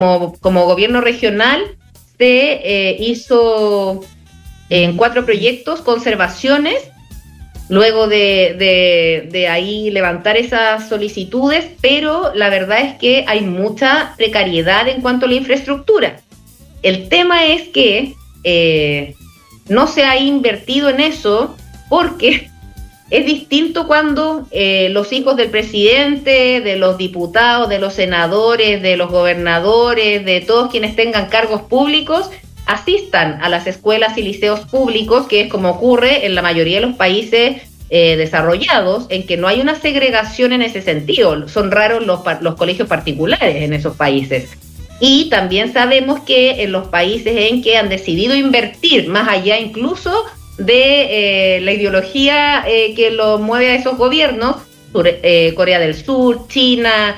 como gobierno regional se hizo en 4 proyectos conservaciones, luego de ahí levantar esas solicitudes, pero la verdad es que hay mucha precariedad en cuanto a la infraestructura. El tema es que no se ha invertido en eso porque es distinto cuando los hijos del presidente, de los diputados, de los senadores, de los gobernadores, de todos quienes tengan cargos públicos, asistan a las escuelas y liceos públicos, que es como ocurre en la mayoría de los países desarrollados, en que no hay una segregación en ese sentido. Son raros los colegios particulares en esos países. Y también sabemos que en los países en que han decidido invertir, más allá incluso de la ideología que lo mueve a esos gobiernos, Corea del Sur, China,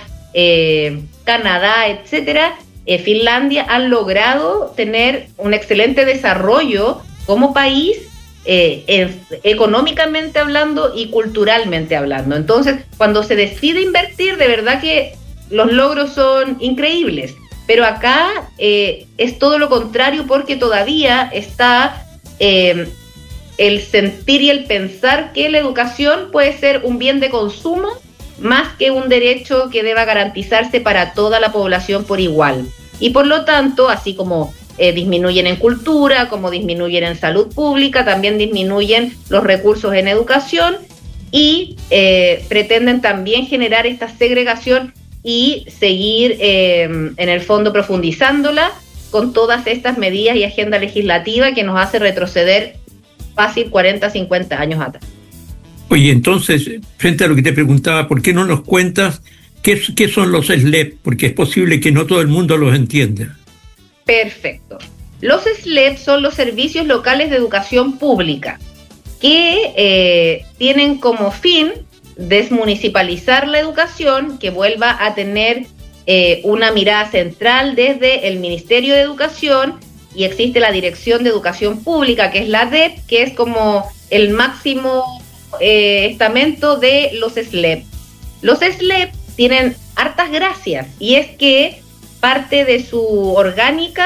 Canadá, etcétera, Finlandia, han logrado tener un excelente desarrollo como país, económicamente hablando y culturalmente hablando. Entonces, cuando se decide invertir, de verdad que los logros son increíbles. Pero acá es todo lo contrario, porque todavía está el sentir y el pensar que la educación puede ser un bien de consumo más que un derecho que deba garantizarse para toda la población por igual. Y por lo tanto, así como disminuyen en cultura, como disminuyen en salud pública, también disminuyen los recursos en educación y pretenden también generar esta segregación y seguir en el fondo profundizándola con todas estas medidas y agenda legislativa que nos hace retroceder fácil 40, 50 años atrás. Oye, entonces, frente a lo que te preguntaba, ¿por qué no nos cuentas qué son los SLEP? Porque es posible que no todo el mundo los entienda. Perfecto. Los SLEP son los Servicios Locales de Educación Pública, que tienen como fin desmunicipalizar la educación, que vuelva a tener una mirada central desde el Ministerio de Educación, y existe la Dirección de Educación Pública, que es la DEP, que es como el máximo estamento de los SLEP. Los SLEP tienen hartas gracias, y es que parte de su orgánica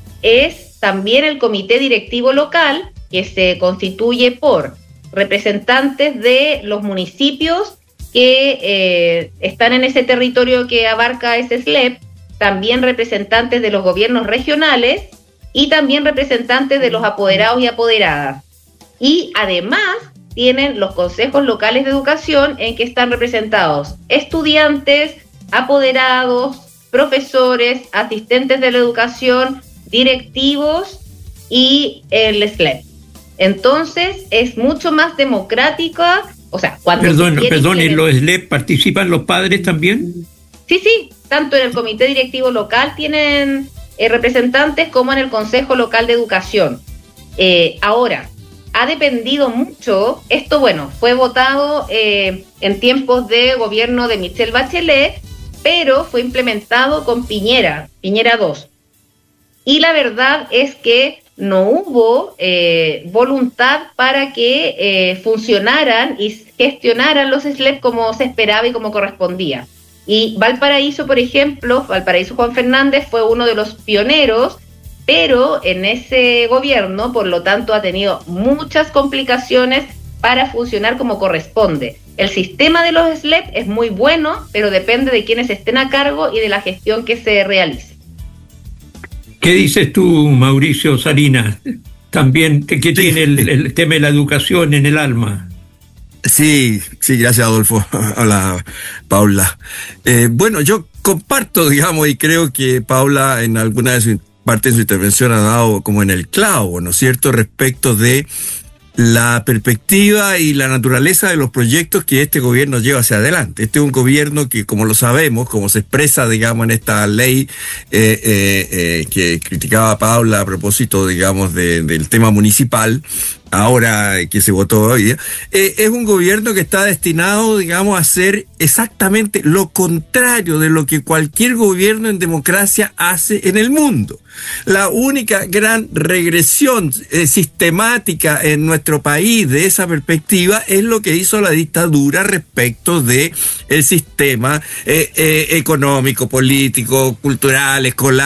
es también el comité directivo local, que se constituye por representantes de los municipios que están en ese territorio que abarca ese SLEP, también representantes de los gobiernos regionales y también representantes de los apoderados y apoderadas. Y además tienen los consejos locales de educación, en que están representados estudiantes, apoderados, profesores, asistentes de la educación, directivos y el SLEP. Entonces es mucho más democrática. O sea, cuando Perdón, ¿en los SLEP participan los padres también? Sí, tanto en el comité directivo local tienen representantes como en el Consejo Local de Educación. Ahora, ha dependido mucho, esto fue votado en tiempos de gobierno de Michelle Bachelet, pero fue implementado con Piñera 2. Y la verdad es que no hubo voluntad para que funcionaran y gestionaran los SLEP como se esperaba y como correspondía. Y Valparaíso, por ejemplo, Valparaíso Juan Fernández fue uno de los pioneros, pero en ese gobierno, por lo tanto, ha tenido muchas complicaciones para funcionar como corresponde. El sistema de los SLEP es muy bueno, pero depende de quienes estén a cargo y de la gestión que se realice. ¿Qué dices tú, Mauricio Salinas? También, ¿qué tiene el tema de la educación en el alma? Sí, gracias, Adolfo. Hola, Paula. Bueno, yo comparto, digamos, y creo que Paula en alguna de sus partes de su intervención ha dado como en el clavo, ¿no es cierto?, respecto de la perspectiva y la naturaleza de los proyectos que este gobierno lleva hacia adelante. Este es un gobierno que, como lo sabemos, como se expresa, digamos, en esta ley que criticaba Paula a propósito, digamos, del tema municipal, ahora que se votó hoy, es un gobierno que está destinado, digamos, a hacer exactamente lo contrario de lo que cualquier gobierno en democracia hace en el mundo. La única gran regresión sistemática en nuestro país de esa perspectiva es lo que hizo la dictadura respecto de el sistema económico, político, cultural, escolar,